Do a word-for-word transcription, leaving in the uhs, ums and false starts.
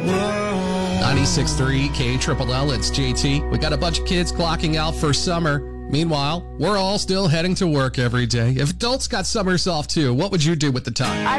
ninety-six point three K Triple L, it's J T. We got a bunch of kids clocking out for summer. Meanwhile, we're all still heading to work every day. If adults got summers off too, what would you do with the time?